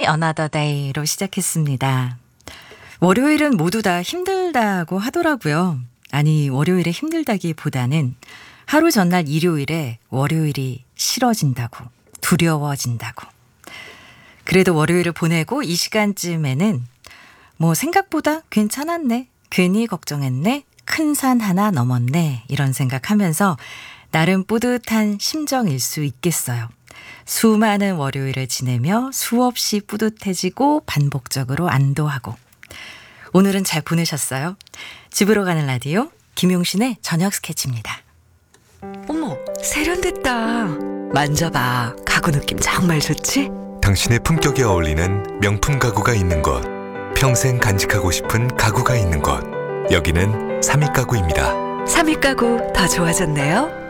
Another Day로 시작했습니다. 월요일은 모두 다 힘들다고 하더라고요. 아니, 월요일에 힘들다기보다는 하루 전날 일요일에 월요일이 싫어진다고, 두려워진다고. 그래도 월요일을 보내고 이 시간쯤에는 생각보다 괜찮았네, 괜히 걱정했네, 큰 산 하나 넘었네, 이런 생각하면서 나름 뿌듯한 심정일 수 있겠어요. 수많은 월요일을 지내며 수없이 뿌듯해지고 반복적으로 안도하고. 오늘은 잘 보내셨어요? 집으로 가는 라디오 김용신의 저녁 스케치입니다. 어머, 세련됐다. 만져봐. 가구 느낌 정말 좋지? 당신의 품격에 어울리는 명품 가구가 있는 곳, 평생 간직하고 싶은 가구가 있는 곳, 여기는 삼익가구입니다. 삼익가구 더 좋아졌네요.